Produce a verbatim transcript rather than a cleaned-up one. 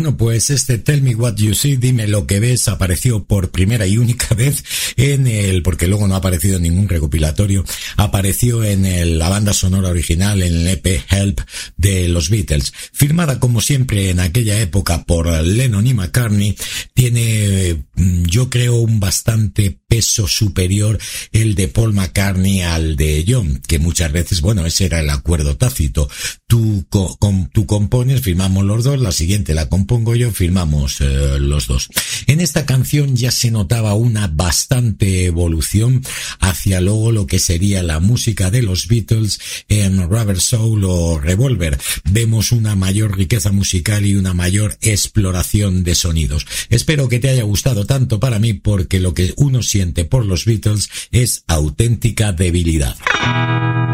Bueno, pues este Tell Me What You See, dime lo que ves, apareció por primera y única vez en el, porque luego no ha aparecido en ningún recopilatorio, apareció en el, la banda sonora original, en el E P Help de los Beatles. Firmada como siempre en aquella época por Lennon y McCartney, tiene, yo creo, un bastante peso superior el de Paul McCartney al de John, que muchas veces, bueno, ese era el acuerdo tácito. Tú, co, com, tú compones, firmamos los dos, la siguiente la compongo yo, firmamos eh, los dos. En esta canción ya se notaba una bastante evolución hacia luego lo que sería la música de los Beatles en Rubber Soul o Revolver. Vemos una mayor riqueza musical y una mayor exploración de sonidos. Espero que te haya gustado tanto para mí, porque lo que uno siente por los Beatles es auténtica debilidad.